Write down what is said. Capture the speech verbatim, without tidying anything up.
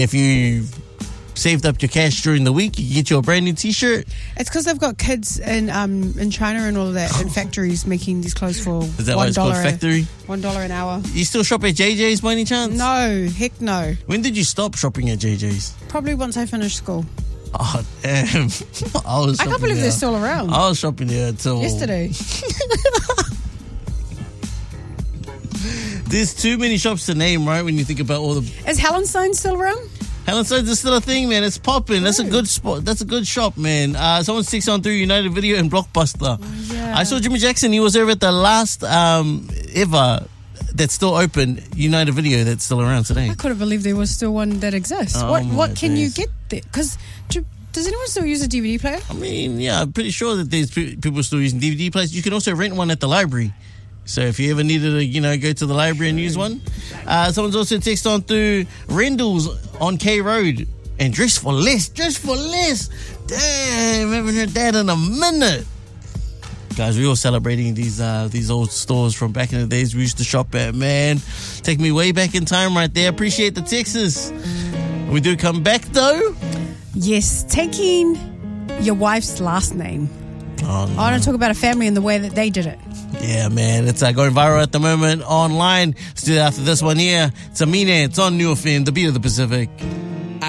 If you saved up your cash during the week, you can get you a brand new t-shirt. It's because they've got kids in um in China and all of that, in factories making these clothes for Is that why it's called factory? One dollar an hour. You still shop at J J's by any chance? No, heck no. When did you stop shopping at J J's? Probably once I finished school. Oh, damn. I, was I can't believe there. they're still around. I was shopping there until... Yesterday. There's too many shops to name, right, when you think about all the... Is Hallenstein still around? Hallenstein's is still a thing, man. It's popping. That's a good spot. That's a good shop, man. Uh, someone sticks on through United Video and Blockbuster. Yeah. I saw Jimmy Jackson. He was there at the last um, ever that's still open United Video that's still around today. I couldn't believe there was still one that exists. Oh, what my what can days. you get there? Because does anyone still use a D V D player? I mean, yeah, I'm pretty sure that there's pe- people still using D V D players. You can also rent one at the library. So if you ever needed to, you know, go to the library and use one. Uh, someone's also texted on through Rendell's on K Road. And dress for less, dress for less. Damn, haven't heard that in a minute. Guys, we all celebrating these uh, these old stores from back in the days we used to shop at, man. Take me way back in time right there. Appreciate the Texas. We do come back, though. Yes, taking your wife's last name. Oh, no. I want to talk about a family and the way that they did it. Yeah, man. It's uh, going viral at the moment online. Let's do that after this one here. It's Amine. It's on New F M, the beat of the Pacific.